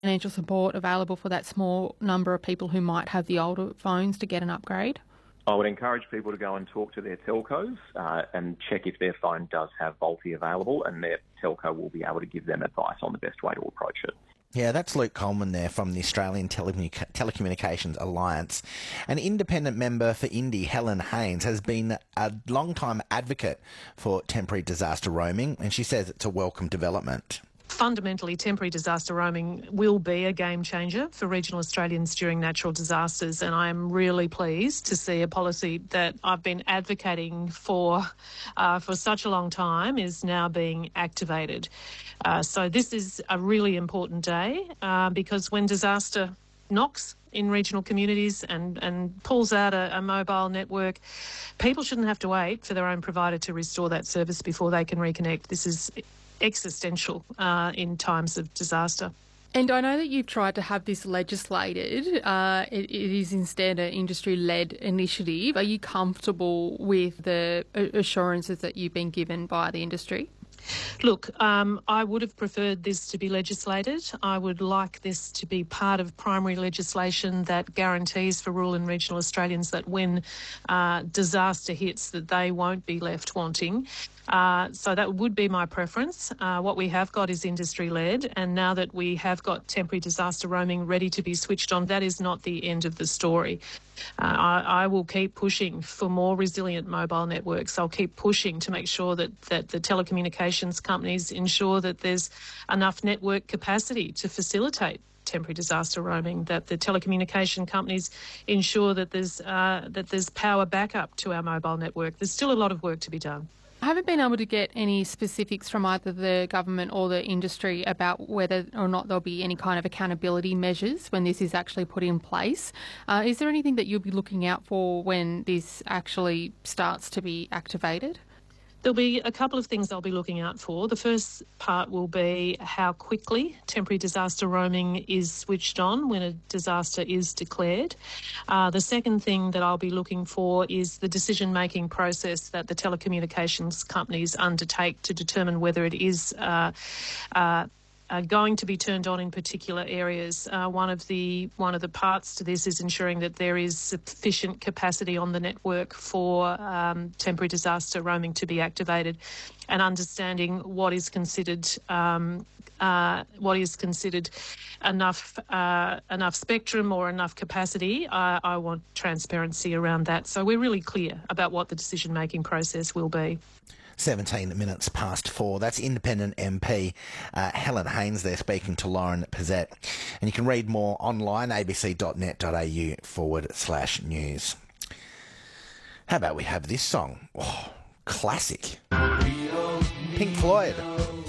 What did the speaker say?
financial support available for that small number of people who might have the older phones to get an upgrade? I would encourage people to go and talk to their telcos and check if their phone does have VoLTE available, and their telco will be able to give them advice on the best way to approach it. Yeah, that's Luke Coleman there from the Australian Telecommunications Alliance. An independent member for Indy, Helen Haynes, has been a long-time advocate for temporary disaster roaming, and she says it's a welcome development. Fundamentally, temporary disaster roaming will be a game changer for regional Australians during natural disasters, and I am really pleased to see a policy that I've been advocating for such a long time is now being activated. So this is a really important day because when disaster knocks in regional communities and pulls out a mobile network, people shouldn't have to wait for their own provider to restore that service before they can reconnect. This is existential in times of disaster. And I know that you've tried to have this legislated. It is instead an industry-led initiative. Are you comfortable with the assurances that you've been given by the industry? Look, I would have preferred this to be legislated. I would like this to be part of primary legislation that guarantees for rural and regional Australians that when disaster hits that they won't be left wanting. So that would be my preference. What we have got is industry-led, and now that we have got temporary disaster roaming ready to be switched on, that is not the end of the story. I will keep pushing for more resilient mobile networks. I'll keep pushing to make sure that the telecommunications companies ensure that there's enough network capacity to facilitate temporary disaster roaming, that the telecommunication companies ensure that there's power backup to our mobile network. There's still a lot of work to be done. I haven't been able to get any specifics from either the government or the industry about whether or not there'll be any kind of accountability measures when this is actually put in place. Is there anything that you'll be looking out for when this actually starts to be activated? There'll be a couple of things I'll be looking out for. The first part will be how quickly temporary disaster roaming is switched on when a disaster is declared. The second thing that I'll be looking for is the decision-making process that the telecommunications companies undertake to determine whether it is going to be turned on in particular areas. One of the parts to this is ensuring that there is sufficient capacity on the network for temporary disaster roaming to be activated, and understanding what is considered enough spectrum or enough capacity. I want transparency around that, so we're really clear about what the decision-making process will be. 17 minutes past 4. That's independent MP Helen Haynes there speaking to Lauren Pizzette. And you can read more online, abc.net.au/news. How about we have this song? Oh, classic. Pink Floyd.